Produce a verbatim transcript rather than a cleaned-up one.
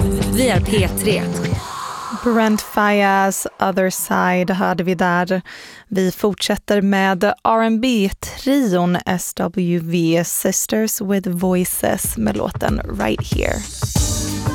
Vi är P tre. Brent Faiyaz, Other Side hörde vi där. Vi fortsätter med R and B-trion S W V, Sisters with Voices, med låten Right Here.